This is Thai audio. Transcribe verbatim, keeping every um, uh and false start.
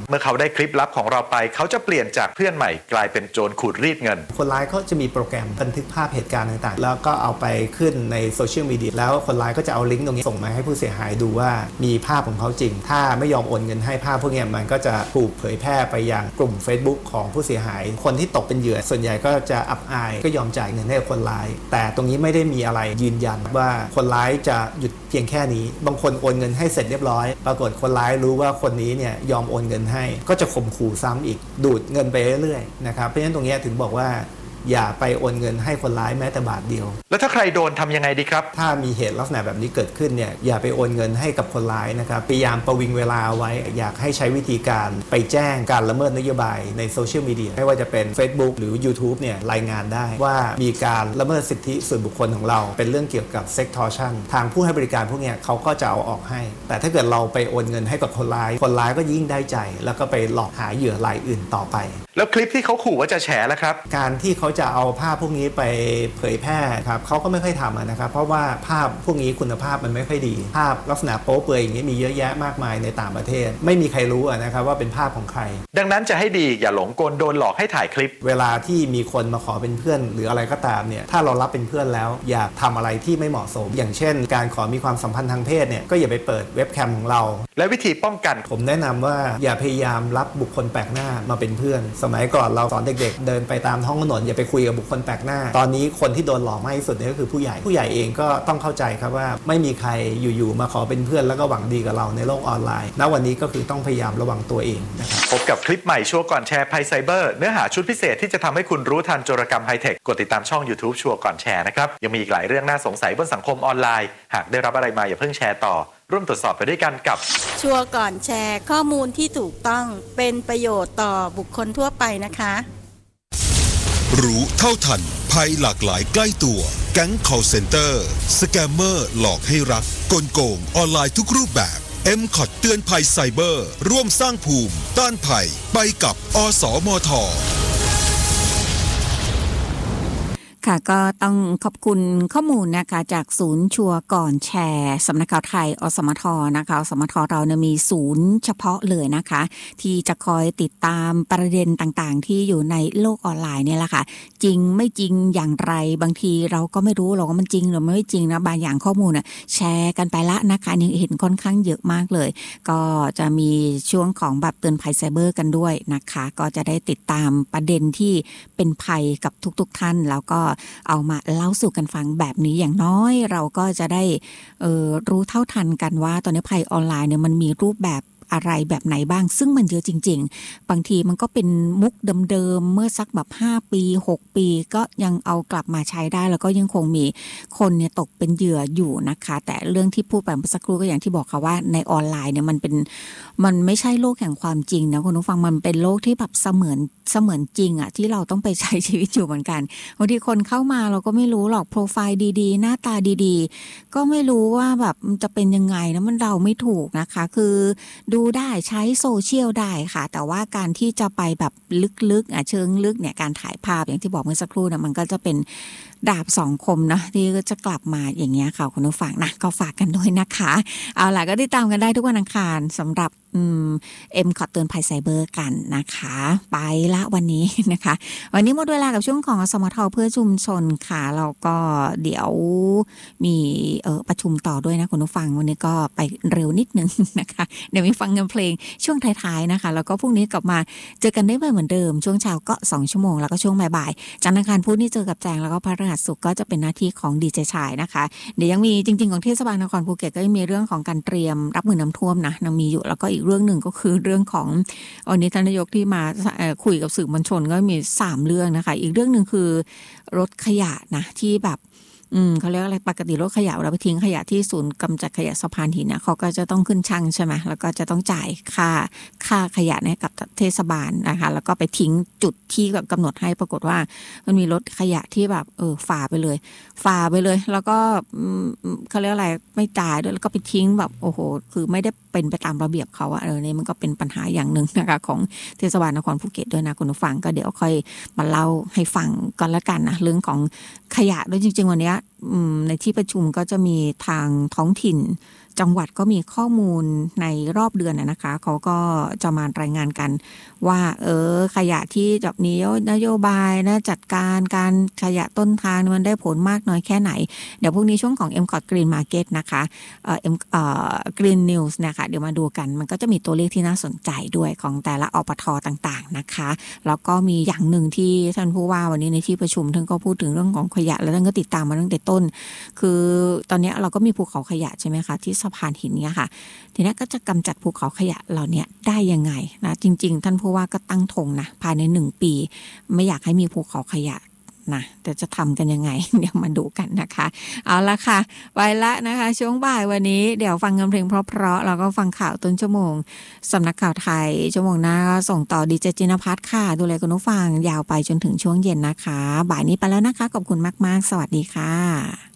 เมื่อเขาได้คลิปลับของเราไปเขาจะเปลี่ยนจากเพื่อนใหม่กลายเป็นโจรขูดรีดเงินคนร้ายเขาจะมีโปรแกรมบันทึกภาพเหตุการณ์ต่างๆแล้วก็เอาไปขึ้นในโซเชียลมีเดียแล้วคนร้ายก็จะเอาลิงก์ตรงนี้ส่งมาให้ผู้เสียหายดูว่ามีภาพของเขาจริงถ้าไม่ยอมโอนเงินให้ภาพพวกนี้มันก็จะถูกเผยแพร่ไปยังกลุ่ม Facebook ของผู้เสียหายคนที่ตกเป็นเหยื่อส่วนใหญ่ก็จะอับอายก็ยอมจ่ายเงินให้คนร้ายแต่ตรงนี้ไม่ได้มีอะไรยืนยันว่าคนร้ายจะหยุดเพียงแค่นี้บางคนโอนเงินให้เสร็จเรียบร้อยปรากฏคนร้ายรู้ว่าคนนี้เนี่ยยอมโอนเงินให้ก็จะข่มขู่ซ้ำอีกดูดเงินไปเรื่อยๆนะครับเพราะฉะนั้นตรงนี้ถึงบอกว่าอย่าไปโอนเงินให้คนร้ายแม้แต่บาทเดียวแล้วถ้าใครโดนทำยังไงดีครับถ้ามีเหตุลักษณะแบบนี้เกิดขึ้นเนี่ยอย่าไปโอนเงินให้กับคนร้ายนะครับพยายามประวิงเวลาไว้อยากให้ใช้วิธีการไปแจ้งการละเมิดนโยบายในโซเชียลมีเดียไม่ว่าจะเป็น Facebook หรือ YouTube เนี่ยรายงานได้ว่ามีการละเมิดสิทธิส่วนบุคคลของเราเป็นเรื่องเกี่ยวกับ Sextortion ทางผู้ให้บริการพวกนี้เขาก็จะเอาออกให้แต่ถ้าเกิดเราไปโอนเงินให้กับคนร้ายคนร้ายก็ยิ่งได้ใจแล้วก็ไปหลอกหาเหยื่อรายอื่นต่อไปแล้วคลิปที่เขาขู่ว่าจะแฉล่ะครับการที่เขาจะเอาภาพพวกนี้ไปเผยแพร่ครับเขาก็ไม่ค่อยทำนะครับเพราะว่าภาพพวกนี้คุณภาพมันไม่ค่อยดีภาพลักษณะโป๊เปลือยอย่างนี้มีเยอะแยะมากมายในต่างประเทศไม่มีใครรู้นะครับว่าเป็นภาพของใครดังนั้นจะให้ดีอย่าหลงกลโดนหลอกให้ถ่ายคลิปเวลาที่มีคนมาขอเป็นเพื่อนหรืออะไรก็ตามเนี่ยถ้าเรารับเป็นเพื่อนแล้วอย่าทำอะไรที่ไม่เหมาะสมอย่างเช่นการขอมีความสัมพันธ์ทางเพศเนี่ยก็อย่าไปเปิดเว็บแคมของเราและวิธีป้องกันผมแนะนำว่าอย่าพยายามรับบุคคลแปลกหน้ามาเป็นเพื่อนสมัยก่อนเราสอนเด็กๆเดินไปตามท้องถนนอย่าไปคุยกับบุคคลแปลกหน้าตอนนี้คนที่โดนหลอกมากที่สุดก็คือผู้ใหญ่ผู้ใหญ่เองก็ต้องเข้าใจครับว่าไม่มีใครอยู่ๆมาขอเป็นเพื่อนแล้วก็หวังดีกับเราในโลกออนไลน์ณวันนี้ก็คือต้องพยายามระวังตัวเองนะครับพบกับคลิปใหม่ชัวร์ก่อนแชร์ภัยไซเบอร์เนื้อหาชุดพิเศษที่จะทำให้คุณรู้ทันโจรกรรมไฮเทคกดติดตามช่อง YouTube ชัวร์ก่อนแชร์นะครับยังมีอีกหลายเรื่องน่าสงสัยบนสังคมออนไลน์หากได้รับอะไรมาอย่าเพิ่งแชร์ต่อร่วมตรวจสอบไปด้วยกันกับชัวร์ก่อนแชร์ข้อมูลที่ถูกต้องเป็นประโยชน์ต่อบุคคลทั่วไปนะคะรู้เท่าทันภัยหลากหลายใกล้ตัวแก๊ง call center สแกมเมอร์หลอกให้รักกลโกงออนไลน์ทุกรูปแบบ เอ็ม ซี โอ ที เตือนภัยไซเบอร์ร่วมสร้างภูมิต้านภัยไปกับอสมท. ค่ะก็ต้องขอบคุณข้อมูลนะคะจากศูนย์ชัวร์ก่อนแชร์สำนักข่าวไทยอสมทนะคะอสมทเราเนี่ยมีศูนย์เฉพาะเลยนะคะที่จะคอยติดตามประเด็นต่างๆที่อยู่ในโลกออนไลน์เนี่ยแหละค่ะจริงไม่จริงอย่างไรบางทีเราก็ไม่รู้หรอกว่ามันจริงหรือไม่จริงนะบางอย่างข้อมูลน่ะแชร์กันไปละนะคะยังเห็นค่อนข้างเยอะมากเลยก็จะมีช่วงของแบบเตือนภัยไซเบอร์กันด้วยนะคะก็จะได้ติดตามประเด็นที่เป็นภัยกับทุกๆท่านแล้วก็เอามาเล่าสู่กันฟังแบบนี้อย่างน้อยเราก็จะได้เอ่อรู้เท่าทันกันว่าตอนนี้ภัยออนไลน์เนี่ยมันมีรูปแบบอะไรแบบไหนบ้างซึ่งมันเยอะจริงๆบางทีมันก็เป็นมุกเดิมๆเมื่อสักแบบห้าปีหกปีก็ยังเอากลับมาใช้ได้แล้วก็ยังคงมีคนเนี่ยตกเป็นเหยื่ออยู่นะคะแต่เรื่องที่พูดไปเมื่อสักครู่ก็อย่างที่บอกค่ะว่าในออนไลน์เนี่ยมันเป็นมันไม่ใช่โลกแห่งความจริงนะคุณผู้ฟังมันเป็นโลกที่แบบเสมือนเสมือนจริงอะที่เราต้องไปใช้ชีวิตอยู่เหมือนกันบางทีคนเข้ามาเราก็ไม่รู้หรอกโปรไฟล์ดีๆหน้าตาดีๆก็ไม่รู้ว่าแบบมันจะเป็นยังไงนะมันเดาไม่ถูกนะคะคือดูได้ใช้โซเชียลได้ค่ะแต่ว่าการที่จะไปแบบลึกๆอ่ะเชิงลึกเนี่ยการถ่ายภาพอย่างที่บอกเมื่อสักครู่นะมันก็จะเป็นดาบสองคมนะที่ก็จะกลับมาอย่างเงี้ยค่ะคุณผู้ฟังนะก็ฝากกันด้วยนะคะเอาล่ะก็ติดตามกันได้ทุกวันอังคารสำหรับอืมเอ็มขอเตือนภัยไซเบอร์กันนะคะไปละวันนี้นะคะวันนี้หมดเวลากับช่วงของสมทเพื่อชุมชนค่ะเราก็เดี๋ยวมีเอ่อประชุมต่อด้วยนะคุณผู้ฟังวันนี้ก็ไปเร็วนิดนึงนะคะเดี๋ยวมีฟังเพลงช่วงท้ายๆนะคะแล้วก็พรุ่งนี้กลับมาเจอกันได้เหมือนเดิมช่วงเช้าก็สองชั่วโมงแล้วก็ช่วงบ่ายๆจันทร์อังคารพุธนี่เจอกับแจงแล้วก็พฤหัสศุกร์ก็จะเป็นหน้าที่ของดีเจชายนะคะเดี๋ยวยังมีจริงๆของเทศบาลนครภูเก็ตก็ยังมีเรื่องของการเตรียมรับมือน้ำท่วมนะยังมีอยู่แล้วก็อีกเรื่องหนึ่งก็คือเรื่องของวันนี้ท่านนายกที่มาคุยกับสื่อมวลชนก็มีสามเรื่องนะคะอีกเรื่องหนึ่งคือรถขยะนะที่แบบอืมเขาเรียกอะไรปกติรถขยะเราไปทิ้งขยะที่ศูนย์กำจัดขยะสะพานหินนะเขาก็จะต้องขึ้นชั่งใช่ไหมแล้วก็จะต้องจ่ายค่าค่าขยะให้กับเทศบาลนะคะแล้วก็ไปทิ้งจุดที่แบบกำหนดให้ปรากฏว่ามันมีรถขยะที่แบบเออฝ่าไปเลยฝ่าไปเลยแล้วก็เขาเรียกอะไรไม่จ่ายด้วยแล้วก็ไปทิ้งแบบโอ้โหคือไม่ได้เป็นไปตามระเบียบเขาอะเออเนี่ยมันก็เป็นปัญหาอย่างหนึ่งนะคะของเทศบาลนครภูเก็ตด้วยนะคุณผู้ฟังก็เดี๋ยวค่อยมาเล่าให้ฟังกันละกันนะเรื่องของขยะด้วยจริงๆวันนี้ในที่ประชุมก็จะมีทางท้องถิ่นจังหวัดก็มีข้อมูลในรอบเดือนนะคะเขาก็จะมารายงานกันว่าเออขยะที่แบบนี้นโยบายนะจัดการการขยะต้นทางมันได้ผลมากน้อยแค่ไหนเดี๋ยวพรุ่งนี้ช่วงของ เอ็ม คอท Green Market นะคะเอ่อ M เอ่อ Green News นะคะเดี๋ยวมาดูกันมันก็จะมีตัวเลขที่น่าสนใจด้วยของแต่ละอปทต่างๆนะคะแล้วก็มีอย่างหนึ่งที่ท่านผู้ว่าวันนี้ในที่ประชุมท่านก็พูดถึงเรื่องของขยะแล้วท่านก็ติดตามมาตั้งแต่ต้นคือตอนนี้เราก็มีภูเขาขยะใช่ไหมคะที่สะพานหินเนี่ยค่ะทีนี้ก็จะกำจัดภูเขาขยะเหล่านี้ได้ยังไงนะจริงๆท่านผู้ว่าก็ตั้งธงนะภายในหนึ่งปีไม่อยากให้มีภูเขาขยะนะแต่จะทำกันยังไง เดี๋ยวมาดูกันนะคะเอาละค่ะไปละนะคะช่วงบ่ายวันนี้เดี๋ยวฟังเพลงเพราะๆแล้วก็ฟังข่าวต้นชั่วโมงสำนักข่าวไทยชั่วโมงหน้าก็ส่งต่อดีเจจินภัทรค่ะดูแลคุณผู้ฟังยาวไปจนถึงช่วงเย็นนะคะบ่ายนี้ไปแล้วนะคะขอบคุณมากๆสวัสดีค่ะ